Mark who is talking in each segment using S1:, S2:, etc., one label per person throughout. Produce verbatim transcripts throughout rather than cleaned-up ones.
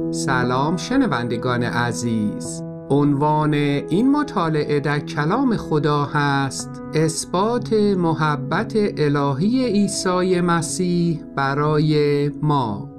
S1: سلام شنوندگان عزیز، عنوان این مطالعه در کلام خدا هست اثبات محبت الهی عیسی مسیح برای ما.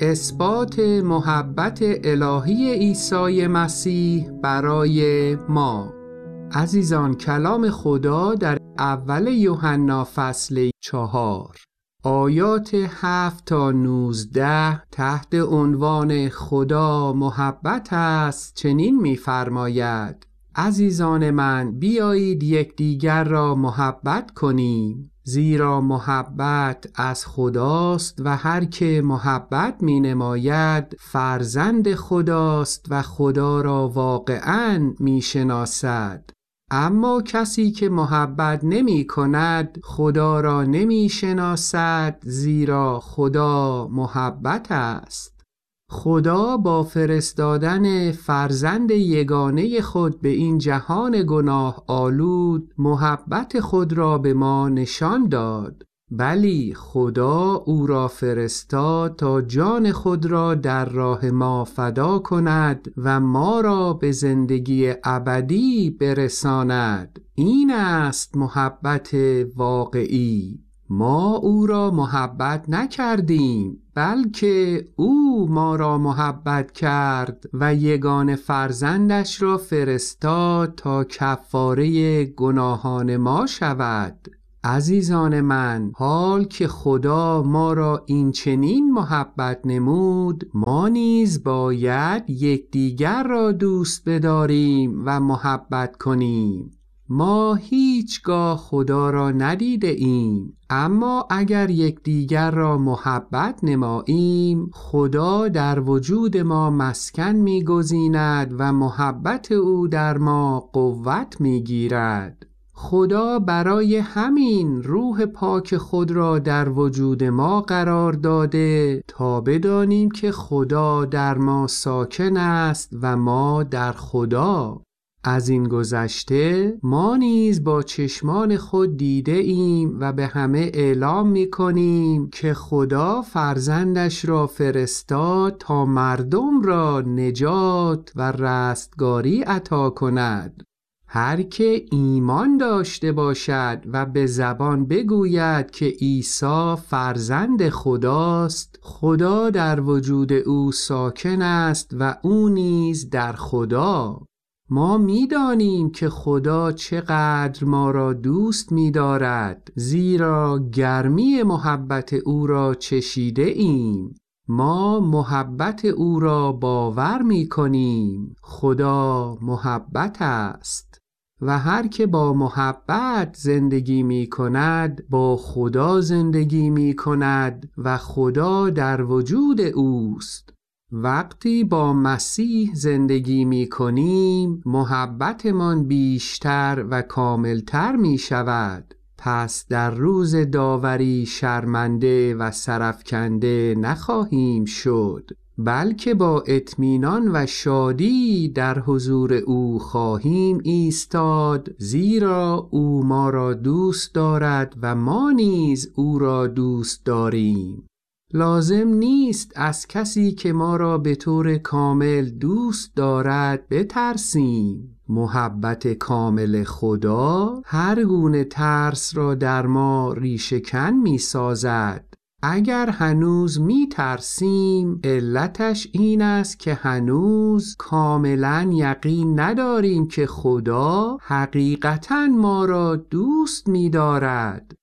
S1: اثبات محبت الهی عیسی مسیح برای ما. عزیزان، کلام خدا در اول یوحنا فصل چهار آیات هفت تا نوزده تحت عنوان خدا محبت است چنین می‌فرماید: عزیزان من، بیایید یکدیگر را محبت کنیم، زیرا محبت از خداست و هر که محبت می‌نماید فرزند خداست و خدا را واقعاً می‌شناسد. اما کسی که محبت نمی کند خدا را نمی شناسد، زیرا خدا محبت است. خدا با فرستادن فرزند یگانه خود به این جهان گناه آلود محبت خود را به ما نشان داد. بلی خدا او را فرستاد تا جان خود را در راه ما فدا کند و ما را به زندگی ابدی برساند. این است محبت واقعی. ما او را محبت نکردیم، بلکه او ما را محبت کرد و یگانه فرزندش را فرستاد تا کفاره گناهان ما شود. عزیزان من، حال که خدا ما را این چنین محبت نمود، ما نیز باید یکدیگر را دوست بداریم و محبت کنیم. ما هیچگاه خدا را ندیده ایم، اما اگر یکدیگر را محبت نماییم، خدا در وجود ما مسکن می‌گزیند و محبت او در ما قوت می‌گیرد. خدا برای همین روح پاک خود را در وجود ما قرار داده تا بدانیم که خدا در ما ساکن است و ما در خدا. از این گذشته ما نیز با چشمان خود دیده ایم و به همه اعلام می کنیم که خدا فرزندش را فرستاد تا مردم را نجات و رستگاری عطا کند. هر که ایمان داشته باشد و به زبان بگوید که عیسی فرزند خداست، خدا در وجود او ساکن است و او نیز در خدا. ما می‌دانیم که خدا چقدر ما را دوست می‌دارد، زیرا گرمی محبت او را چشیده ایم. ما محبت او را باور می‌کنیم. خدا محبت است و هر که با محبت زندگی می کند با خدا زندگی می کند و خدا در وجود اوست. وقتی با مسیح زندگی می کنیم محبتمان بیشتر و کاملتر می شود. پس در روز داوری شرمنده و سرافکنده نخواهیم شد، بلکه با اطمینان و شادی در حضور او خواهیم ایستاد، زیرا او ما را دوست دارد و ما نیز او را دوست داریم. لازم نیست از کسی که ما را به طور کامل دوست دارد بترسیم. محبت کامل خدا هر گونه ترس را در ما ریشه‌کن می سازد. اگر هنوز می ترسیم، علتش این است که هنوز کاملا یقین نداریم که خدا حقیقتاً ما را دوست می دارد.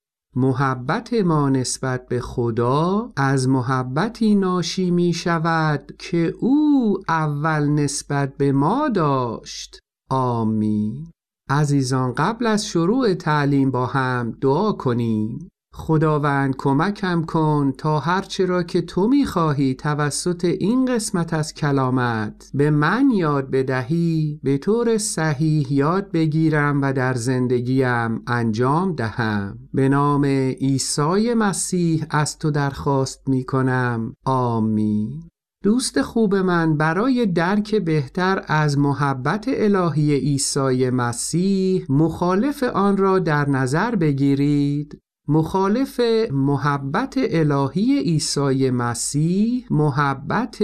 S1: محبت ما نسبت به خدا از محبتی ناشی می شود که او اول نسبت به ما داشت. آمین. عزیزان، قبل از شروع تعلیم با هم دعا کنیم. خداوند کمکم کن تا هرچه را که تو می‌خواهی توسط این قسمت از کلامت به من یاد بدهی به طور صحیح یاد بگیرم و در زندگیم انجام دهم. به نام عیسی مسیح از تو درخواست می‌کنم. آمین. دوست خوب من، برای درک بهتر از محبت الهی عیسی مسیح مخالف آن را در نظر بگیرید. مخالف محبت الهی عیسی مسیح محبت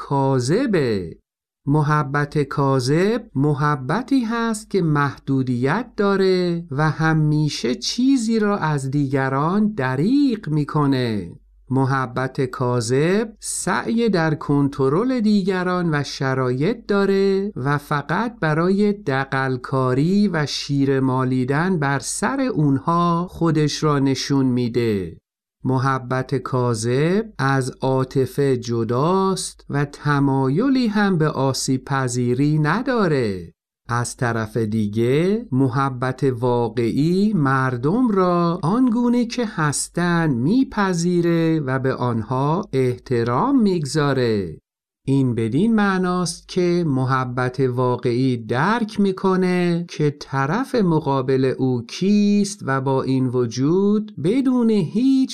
S1: کاذبه. محبت کاذب محبتی هست که محدودیت داره و همیشه چیزی را از دیگران دریغ میکنه. محبت کاذب سعی در کنترل دیگران و شرایط داره و فقط برای دغل‌کاری و شیره مالیدن بر سر اونها خودش را نشون میده. محبت کاذب از عاطفه جداست و تمایلی هم به آسیب پذیری نداره. از طرف دیگه محبت واقعی مردم را آنگونه که هستند میپذیره و به آنها احترام میگذاره. این بدین معناست که محبت واقعی درک میکنه که طرف مقابل او کیست و با این وجود بدون هیچ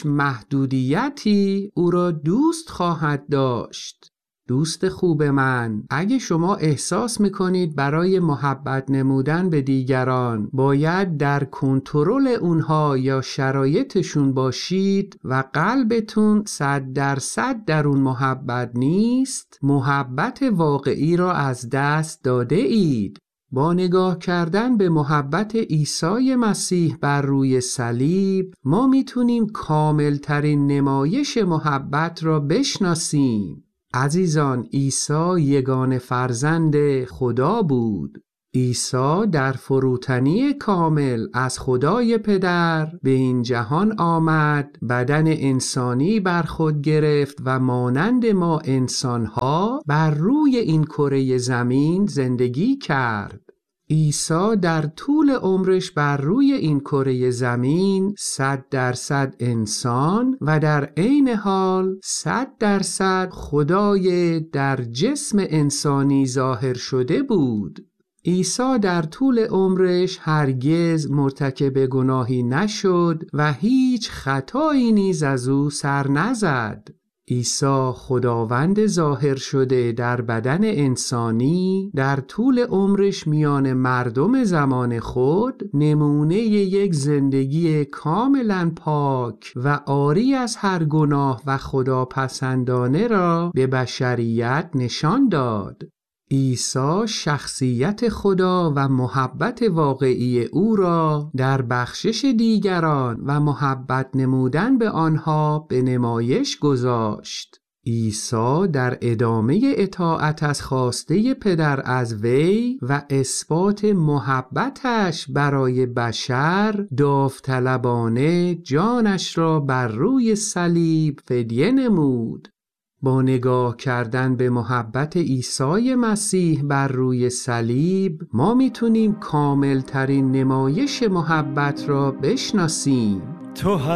S1: محدودیتی او را دوست خواهد داشت. دوست خوب من، اگه شما احساس میکنید برای محبت نمودن به دیگران باید در کنترل اونها یا شرایطشون باشید و قلبتون صد درصد در اون محبت نیست، محبت واقعی را از دست داده اید. با نگاه کردن به محبت عیسی مسیح بر روی صلیب ما میتونیم کاملترین نمایش محبت را بشناسیم. عزیزان، عیسی یگانه فرزند خدا بود. عیسی در فروتنی کامل از خدای پدر به این جهان آمد، بدن انسانی بر خود گرفت و مانند ما انسانها بر روی این کره زمین زندگی کرد. عیسی در طول عمرش بر روی این کره زمین صد درصد انسان و در عین حال صد درصد خدای در جسم انسانی ظاهر شده بود. عیسی در طول عمرش هرگز مرتکب گناهی نشد و هیچ خطایی نیز از او سر نزد. عیسی خداوند ظاهر شده در بدن انسانی در طول عمرش میان مردم زمان خود نمونه یک زندگی کاملا پاک و عاری از هر گناه و خداپسندانه را به بشریت نشان داد. عیسی شخصیت خدا و محبت واقعی او را در بخشش دیگران و محبت نمودن به آنها به نمایش گذاشت. عیسی در ادامه اطاعت از خواسته پدر از وی و اثبات محبتش برای بشر داوطلبانه جانش را بر روی صلیب فدیه نمود. با نگاه کردن به محبت عیسی مسیح بر روی صلیب ما میتونیم کامل ترین نمایش محبت را بشناسیم.
S2: تو